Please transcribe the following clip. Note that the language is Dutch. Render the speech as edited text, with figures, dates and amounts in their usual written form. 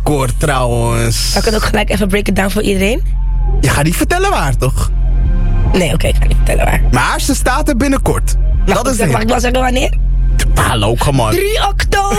binnenkort trouwens. Zal ik het ook gelijk even break it down voor iedereen? Je gaat niet vertellen waar, toch? Nee, oké, ik ga niet vertellen waar. Maar ze staat er binnenkort. Mag ik wel zeggen wanneer? Hallo, come on. 3 oktober!